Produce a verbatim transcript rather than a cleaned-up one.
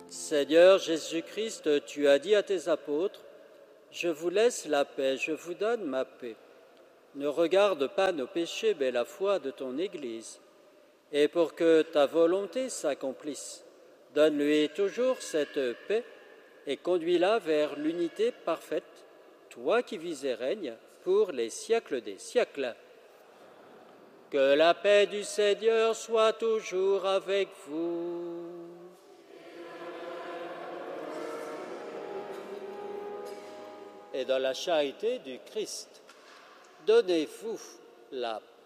Seigneur Jésus-Christ, tu as dit à tes apôtres, « Je vous laisse la paix, je vous donne ma paix. Ne regarde pas nos péchés, mais la foi de ton Église. Et pour que ta volonté s'accomplisse, donne-lui toujours cette paix et conduis-la vers l'unité parfaite, toi qui vis et règnes pour les siècles des siècles. » Que la paix du Seigneur soit toujours avec vous. Et dans la charité du Christ, donnez-vous la paix.